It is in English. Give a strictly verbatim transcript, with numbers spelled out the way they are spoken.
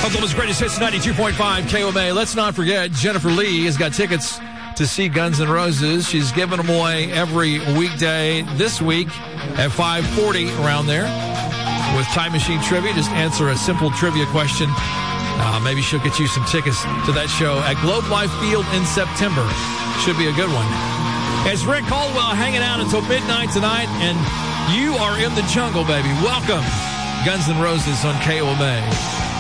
Oklahoma's greatest hits, ninety-two point five K O M A. Let's not forget, Jennifer Lee has got tickets to see Guns N' Roses. She's giving them away every weekday this week at five forty around there with Time Machine Trivia. Just answer a simple trivia question. Uh, maybe she'll get you some tickets to that show at Globe Life Field in September. Should be a good one. It's Rick Caldwell hanging out until midnight tonight, and you are in the jungle, baby. Welcome, Guns N' Roses on K O M A.